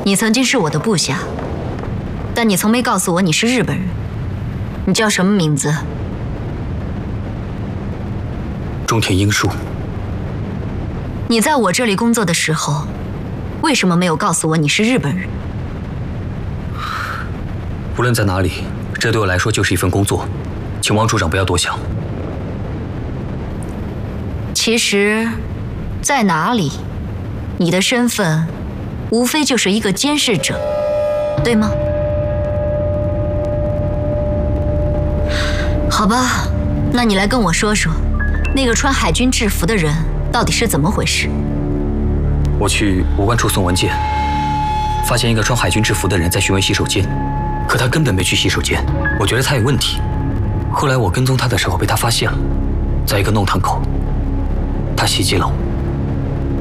你曾经是我的部下，但你从没告诉我你是日本人。你叫什么名字？ 中田英树。 你在我这里工作的时候，为什么没有告诉我你是日本人？ 无论在哪里，这对我来说就是一份工作，请王处长不要多想。 其实，在哪里，你的身份无非就是一个监视者，对吗？好吧，那你来跟我说说，那个穿海军制服的人到底是怎么回事？ 我去武官处送文件，发现一个穿海军制服的人在询问洗手间，可他根本没去洗手间，我觉得他有问题。后来我跟踪他的时候被他发现了，在一个弄堂口，他袭击了我。